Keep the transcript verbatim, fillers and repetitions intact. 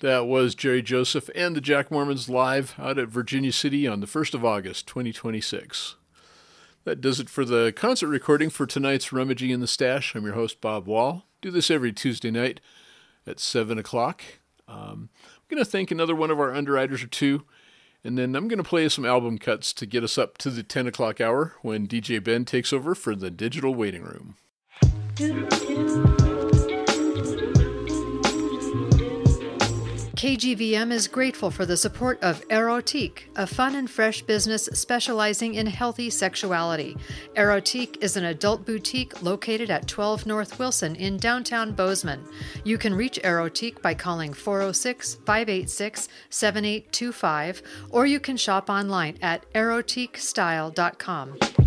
That was Jerry Joseph and the Jack Mormons live out at Virginia City on the first of August, twenty twenty-six. That does it for the concert recording for tonight's Rummaging in the Stash. I'm your host, Bob Wall. Do this every Tuesday night at seven o'clock. Um, I'm going to thank another one of our underwriters or two, and then I'm going to play some album cuts to get us up to the ten o'clock hour when D J Ben takes over for the Digital Waiting Room. K G V M is grateful for the support of Erotique, a fun and fresh business specializing in healthy sexuality. Erotique is an adult boutique located at twelve North Wilson in downtown Bozeman. You can reach Erotique by calling four oh six, five eight six, seven eight two five, or you can shop online at erotique style dot com.